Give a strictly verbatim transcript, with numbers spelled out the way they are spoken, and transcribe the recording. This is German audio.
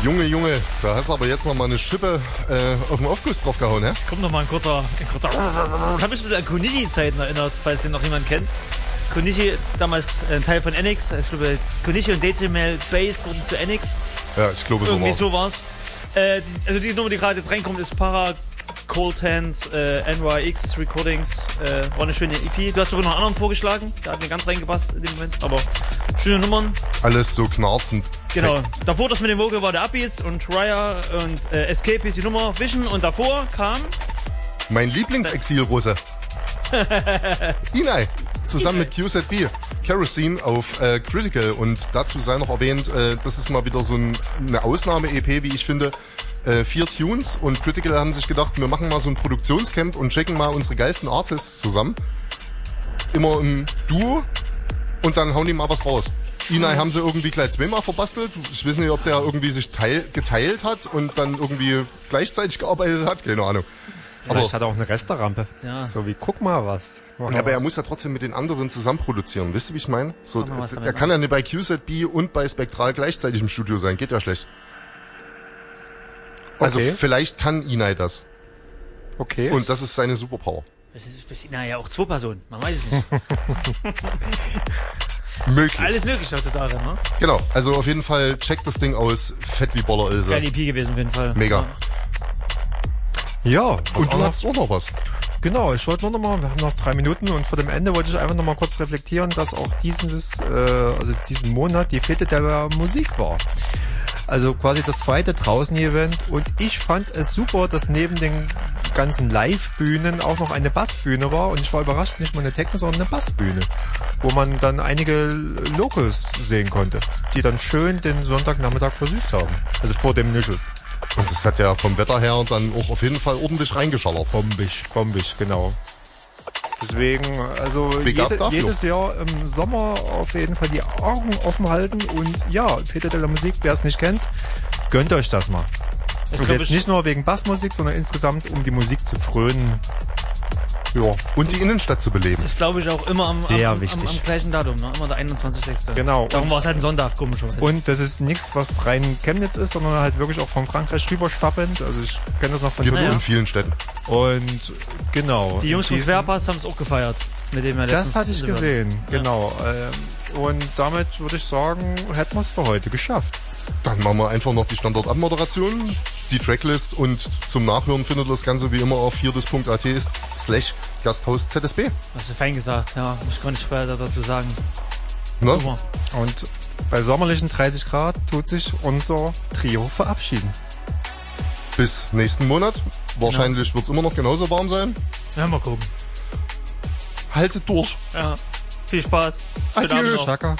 Junge, Junge, da hast du aber jetzt noch mal eine Schippe äh, auf den Aufguss drauf gehauen, ne? Kommt noch mal ein kurzer, ein kurzer. Ich habe mich ein bisschen an Konichi-Zeiten erinnert, falls den noch jemand kennt. Konichi, damals ein Teil von Enix. Ich glaube, Konichi und Decimal Bass wurden zu Enix. Ja, ich glaube so Irgendwie war's. so war's. Äh, die, also die Nummer, die gerade jetzt reinkommt, ist Para Cold Hands, äh, N Y X Recordings. Äh, war eine schöne E P. Du hast sogar noch einen anderen vorgeschlagen. Da hat mir ganz reingepasst in dem Moment. Aber schöne Nummern. Alles so knarzend. Genau. Davor das mit dem Vocal war der Upbeats und Raya und äh, Escape ist die Nummer, Vision. Und davor kam mein Lieblingsexil-Russe. Inai. Zusammen mit Q Z B. Kerosene auf äh, Critical. Und dazu sei noch erwähnt, äh, das ist mal wieder so ein, eine Ausnahme-E P, wie ich finde. Äh, vier Tunes und Critical haben sich gedacht, wir machen mal so ein Produktionscamp und checken mal unsere geilsten Artists zusammen. Immer im Duo und dann hauen die mal was raus. Inai haben sie irgendwie gleich zweimal verbastelt. Ich weiß nicht, ob der irgendwie sich teil, geteilt hat und dann irgendwie gleichzeitig gearbeitet hat. Keine Ahnung. Aber Vielleicht hat er auch eine Resterampe. Ja. So wie, guck mal was. Ja, aber er muss ja trotzdem mit den anderen zusammen produzieren. Wisst ihr, wie ich meine? So, er er kann ja nicht bei Q Z B und bei Spektral gleichzeitig im Studio sein. Geht ja schlecht. Also Okay. vielleicht kann Inai das. Okay. Und das ist seine Superpower. Das ist, das sind ja auch zwei Personen, man weiß es nicht. Möglich. Alles möglich heutzutage, ne? Genau, also auf jeden Fall checkt das Ding aus. Fett wie Boller Ilse. Geile E P gewesen auf jeden Fall. Mega. ja. was Und du auch hast auch noch was. Genau, ich wollte nur noch mal, wir haben noch drei Minuten und vor dem Ende wollte ich einfach noch mal kurz reflektieren, dass auch dieses, äh, also diesen Monat die Fete der Musik war. Also quasi das zweite Draußen-Event und ich fand es super, dass neben den ganzen Live-Bühnen auch noch eine Bassbühne war und ich war überrascht, nicht mal eine Techno, sondern eine Bassbühne, wo man dann einige Locals sehen konnte, die dann schön den Sonntagnachmittag versüßt haben. Also vor dem Nischel. Und das hat ja vom Wetter her dann auch auf jeden Fall ordentlich reingeschallert. Bombig, bombig, genau. Deswegen, also Big up jede, dafür. jedes Jahr im Sommer auf jeden Fall die Augen offen halten und ja, Fete de la Musik, wer es nicht kennt, gönnt euch das mal. Ich Also glaub, jetzt ich- nicht nur wegen Bassmusik, sondern insgesamt, um die Musik zu frönen. Ja, Und die Innenstadt zu beleben. Das glaube ich auch immer am, Sehr am, am, wichtig. am gleichen Datum, ne? Immer der einundzwanzigster sechste Genau. Darum Und- war es halt ein Sonntag, komischerweise. und das ist nichts, was rein Chemnitz ist, sondern halt wirklich auch von Frankreich rüber schwappend. Also ich kenne das noch von Gibt es Ja. in vielen Städten. Und genau. Die Jungs von diesen- Querpass haben es auch gefeiert. Mit dem wir Das letztens hatte ich gehört. gesehen, genau. Ähm, Und damit würde ich sagen, hätten wir es für heute geschafft. Dann machen wir einfach noch die Standard-Abmoderation, die Tracklist und zum Nachhören findet ihr das Ganze wie immer auf viertes punkt at slash Gasthaus Z S B. Hast du fein gesagt, ja. Ich kann nicht weiter dazu sagen. Ne? Super. Und bei sommerlichen dreißig Grad tut sich unser Trio verabschieden. Bis nächsten Monat. Wahrscheinlich wird es immer noch genauso warm sein. Ja, mal gucken. Haltet durch. Ja. Viel Spaß. Schönen Adieu. Abend noch. Schaka.